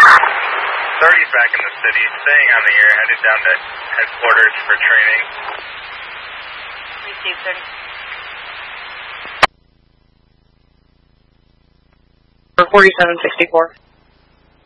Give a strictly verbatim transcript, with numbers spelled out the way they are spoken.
thirty's back in the city, staying on the air, headed down to headquarters for training. Receive thirty. forty-seven sixty-four.